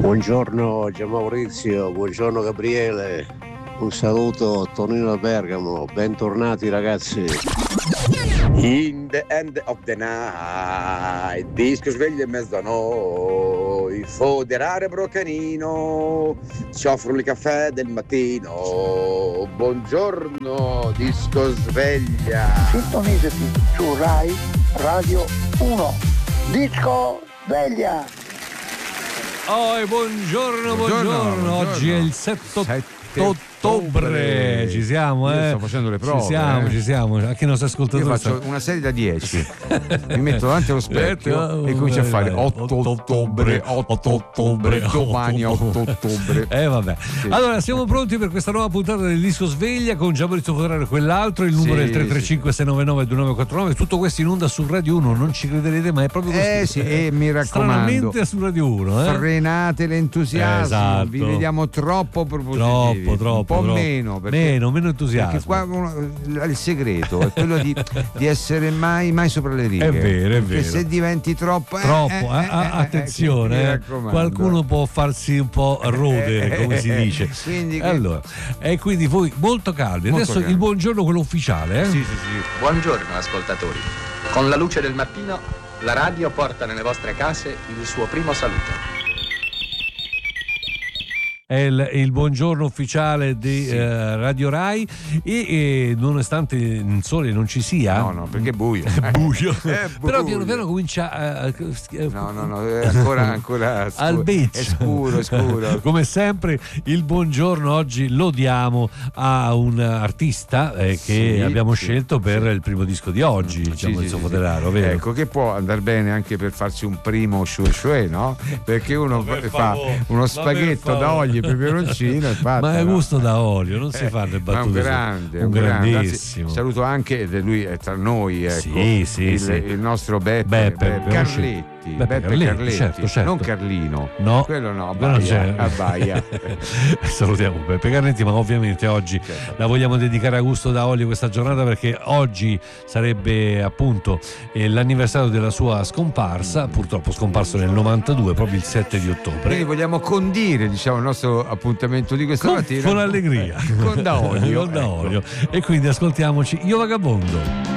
Buongiorno Gianmaurizio, buongiorno Gabriele, un saluto Tonino Bergamo, bentornati ragazzi. In the end of the night, disco sveglia in mezzo a noi, foderare brocanino, ci offrono il caffè del mattino. Buongiorno, disco sveglia. Sintonizzati su Rai Radio 1, disco sveglia. Oh, e buongiorno. Oggi è il 7 ottobre. Ci siamo, Io sto facendo le prove. Ci siamo. Anche i nostri ascoltatori. Io faccio una serie da 10. Mi metto davanti allo specchio e comincio a fare 8 ottobre, domani 8 ottobre. Vabbè. Sì. Allora, siamo pronti per questa nuova puntata del disco sveglia con Gianmaurizio Foderaro e quell'altro. Il numero è il 335 699 2949. Tutto questo in onda su Radio 1. Non ci crederete, ma è proprio così. Sì, e mi raccomando. Stranamente su Radio 1. Frenate l'entusiasmo. Esatto. Vi vediamo troppo propositivi. Troppo. Meno entusiasmo. Perché qua il segreto è quello di essere mai sopra le righe. È vero. Perché se diventi troppo attenzione, qualcuno può farsi un po' rodere, come si dice. Allora, e quindi voi molto calmi. Adesso il buongiorno, quello ufficiale. Sì. Buongiorno ascoltatori. Con la luce del mattino, la radio porta nelle vostre case il suo primo saluto. È il buongiorno ufficiale di Radio Rai e nonostante il sole non ci sia, no, perché è buio. È buio. Però piano piano comincia no, è ancora al beccio. È scuro. Come sempre il buongiorno oggi lo diamo a un artista che abbiamo scelto per il primo disco di oggi, diciamo il Foderaro, vero? Ecco, che può andare bene anche per farsi un primo shue, no? Perché uno fa uno spaghetto da olio peperoncino e fatta, ma è gusto da olio, non si fanno le battute. Un grandissimo. Anzi, saluto anche, lui è tra noi, ecco, il nostro Beppe Carletti. Carletti, certo. Non Carlino, no, quello no, a Baia. Salutiamo Beppe Carletti, ma ovviamente oggi la vogliamo dedicare a gusto da olio questa giornata, perché oggi sarebbe appunto l'anniversario della sua scomparsa, purtroppo scomparso nel 92, proprio il 7 di ottobre. Quindi vogliamo condire, il nostro appuntamento di questa mattina con allegria, con da olio. E quindi ascoltiamoci Io Vagabondo.